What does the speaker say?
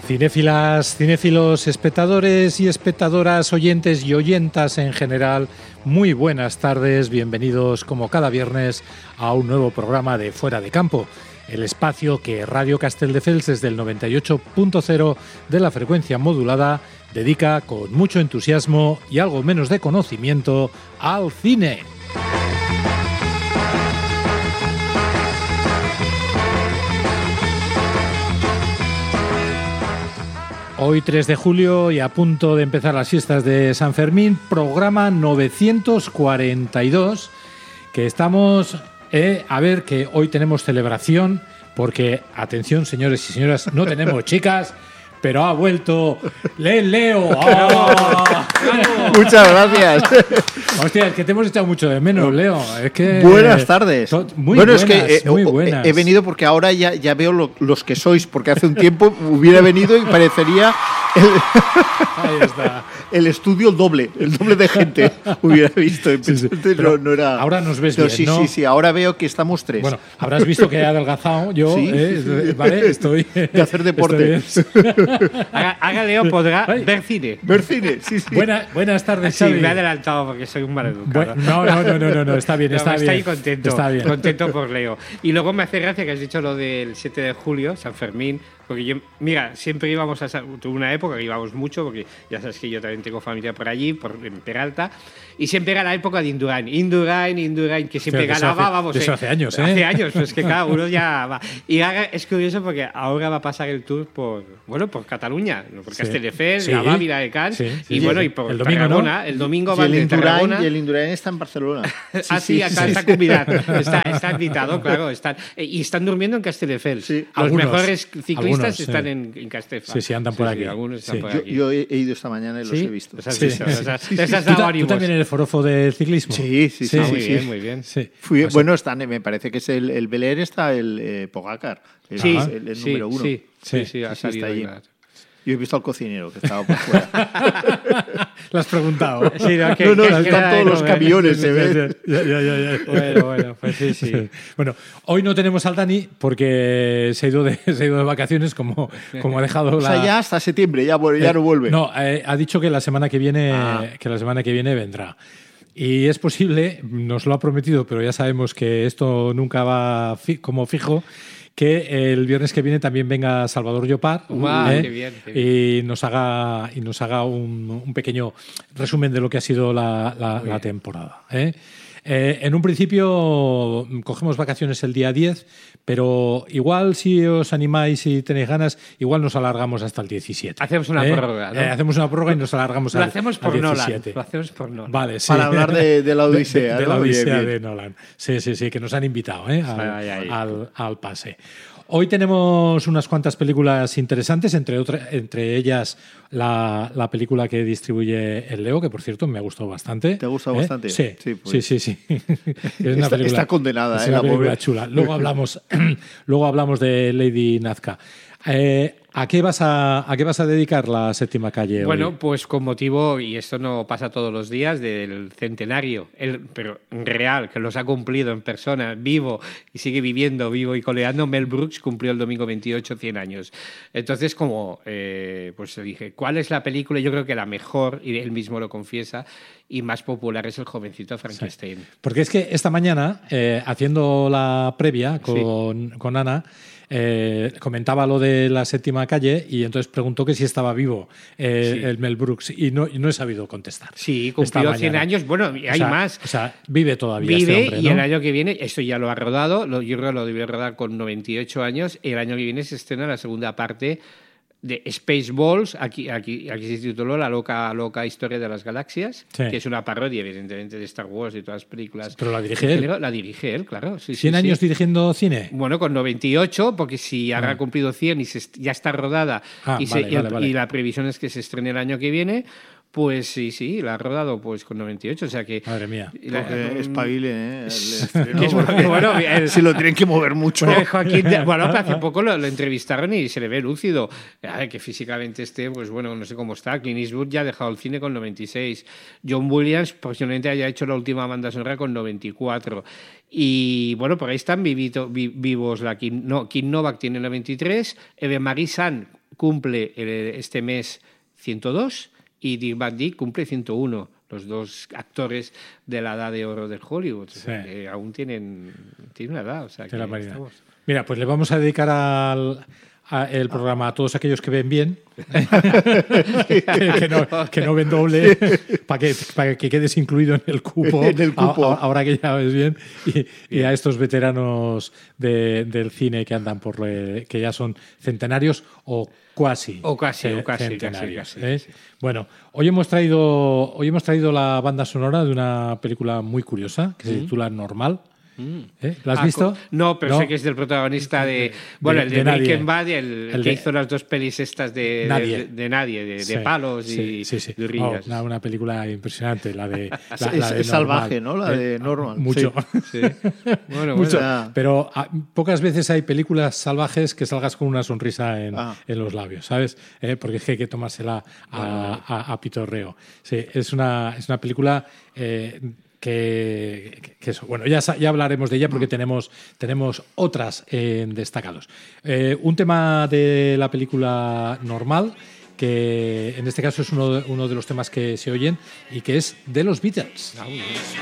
Cinéfilas, cinéfilos, espectadores y espectadoras, oyentes y oyentas en general, muy buenas tardes, bienvenidos como cada viernes a un nuevo programa de Fuera de Campo, el espacio que Radio Castelldefels desde el 98.0 de la frecuencia modulada dedica con mucho entusiasmo y algo menos de conocimiento al cine. Hoy 3 de julio y a punto de empezar las fiestas de San Fermín, programa 942, que estamos, a ver, que hoy tenemos celebración, porque, atención señores y señoras, no tenemos chicas, pero ha vuelto Leo. ¡Oh! Muchas gracias. Hostia, es que te hemos echado mucho de menos, Leo. Es que, buenas tardes. Muy buenas, muy buenas. He venido porque ahora ya veo los que sois, porque hace un tiempo hubiera venido y parecería Ahí está. el estudio el doble de gente hubiera visto. Sí. No era... Ahora nos ves bien, ¿no? Sí, ahora veo que estamos tres. Bueno, habrás visto que he adelgazado yo, ¿Sí? ¿Vale? Estoy... De hacer deporte. Haga Leo podrá ver cine. Ver cine, sí. Buenas tardes, Sí, Xavi. me he adelantado porque soy un maleducado. No, está bien, está bien. Estoy contento, Está bien. contento por Leo. Y luego me hace gracia que has dicho lo del 7 de julio, San Fermín, porque yo, mira, siempre íbamos tuve una época que íbamos mucho, porque ya sabes que yo también tengo familia por allí, en Peralta, y siempre era la época de Indurain, que siempre ganaba, vamos. Eso hace años, ¿eh? Hace años, pues que cada uno ya va. Y ahora es curioso porque ahora va a pasar el tour por Cataluña, por Castelldefels, la Bávila de Cans, y por el domingo, Tarragona. ¿no? El domingo va de Tarragona. Y el Indurain está en Barcelona. Está convidado. Está invitado, claro. Y están durmiendo en Castelldefels. Sí. Los Algunos, mejores ciclistas están sí. en Castelldefels. Sí, andan por aquí. Algunos están por aquí. Yo he ido esta mañana y los he visto. Pues has Sí. visto, les has ¿Tú dado ánimos. también eres forofo del ciclismo? Sí. Muy bien. Sí. Bueno, me parece que es el Bel Air, está el Pogacar, el número uno. Sí, ha salido está allí. ahí. Yo he visto al cocinero que estaba por fuera. ¿Lo has preguntado? Sí, No, están todos los camiones, se ven. Ya. Bueno, pues sí. Bueno, hoy no tenemos al Dani porque se ha ido de vacaciones, como ha dejado O sea, ya hasta septiembre, ya no vuelve. No, ha dicho que la semana que viene vendrá. Y es posible, nos lo ha prometido, pero ya sabemos que esto nunca va como fijo, que el viernes que viene también venga Salvador Llopart Qué bien. y nos haga un pequeño resumen de lo que ha sido la temporada. En un principio cogemos vacaciones el día 10, pero igual si os animáis y tenéis ganas, igual nos alargamos hasta el 17. Hacemos una prórroga, ¿no? Hacemos una prórroga y nos alargamos al 17. Lo hacemos por Nolan. Vale, sí. Para hablar de la Odisea. De la ¿no? Odisea Bien. de Nolan. Sí, que nos han invitado Ay. al pase. Hoy tenemos unas cuantas películas interesantes, entre ellas la película que distribuye el Leo, que por cierto me ha gustado bastante. ¿Te ha gustado bastante? Sí. Pues. Sí. Es una película, está condenada, es una la película pobre. chula. Luego hablamos de Lady Nazca. ¿A qué vas a dedicar la séptima calle hoy? Bueno, pues con motivo, y esto no pasa todos los días, del centenario, pero real, que los ha cumplido en persona, vivo, y sigue viviendo, vivo y coleando. Mel Brooks cumplió el domingo 28 100 años. Entonces, pues dije, ¿cuál es la película? Yo creo que la mejor, y él mismo lo confiesa, y más popular es El jovencito Frankenstein. Sí. Porque es que esta mañana, haciendo la previa con Ana, comentaba lo de la séptima calle y entonces preguntó que si estaba vivo el Mel Brooks y no he sabido contestar. Sí, cumplió 100 años. Bueno, hay más. O sea, vive todavía Vive este hombre, y ¿no? el año que viene, esto ya lo ha rodado, yo creo que lo debió rodar con 98 años, el año que viene se estrena la segunda parte de Spaceballs, aquí se tituló La loca historia de las galaxias, que es una parodia, evidentemente, de Star Wars y todas las películas. Pero la dirige él. La dirige él, claro. Sí, 100 años dirigiendo cine. Bueno, con 98, porque si habrá cumplido 100 y ya está rodada y la previsión es que se estrene el año que viene, pues sí, la ha rodado pues con 98, o sea que... Madre mía. Espabile, Si lo tienen que mover mucho. Joaquín, hace poco lo entrevistaron y se le ve lúcido. Que físicamente pues bueno, no sé cómo está. Clint Eastwood ya ha dejado el cine con 96. John Williams posiblemente haya hecho la última banda sonora con 94. Y bueno, por ahí están vivos. Kim Novak tiene 93, Eve Marie Saint cumple este mes 102 y Dick Van Dyke cumple 101. Los dos actores de la edad de oro del Hollywood. Sí. Aún tienen una edad. O sea, que mira, pues le vamos a dedicar el programa a todos aquellos que ven bien, que no ven doble, para que quedes incluido en el cupo, ahora que ya ves bien, y a estos veteranos del cine que andan que ya son centenarios o casi centenarios. Casi. Bueno, hoy hemos traído la banda sonora de una película muy curiosa que se titula Normal. ¿La has visto? No, pero sé que es del protagonista de Breaking Bad, el que hizo las dos pelis estas de Nadie, de palos y guerrillas. Una película impresionante, la de es salvaje, ¿no? La de Normal. Mucho. Sí. Mucho. Pero pocas veces hay películas salvajes que salgas con una sonrisa en los labios, ¿sabes? Porque es que hay que tomársela a pitorreo. Sí, es una película que eso, bueno, ya hablaremos de ella porque tenemos otras destacados. Un tema de la película Normal, que en este caso es uno de los temas que se oyen y que es de los Beatles.